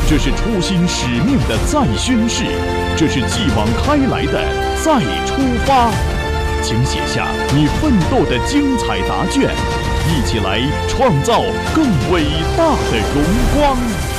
这是初心使命的再宣誓，这是继往开来的再出发。请写下你奋斗的精彩答卷，一起来创造更伟大的荣光。